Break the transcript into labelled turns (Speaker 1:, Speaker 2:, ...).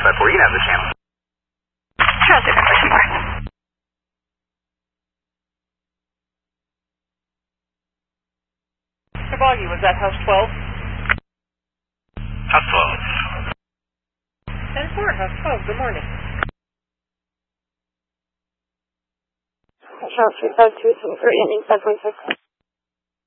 Speaker 1: 554, you can have the channel.
Speaker 2: Transit number 4.
Speaker 3: Mr. Boggy, was that house 12?
Speaker 1: House
Speaker 3: 10-4, house 12, good morning.
Speaker 2: Charles 352, 7 for ending 5.6.